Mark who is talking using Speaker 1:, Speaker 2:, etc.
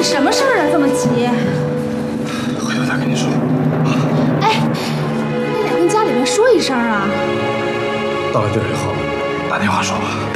Speaker 1: 什么事儿啊？这么急？
Speaker 2: 回头再跟你说。
Speaker 1: 哎，你得跟家里面说一声啊。
Speaker 2: 到了地儿以后，打电话说吧。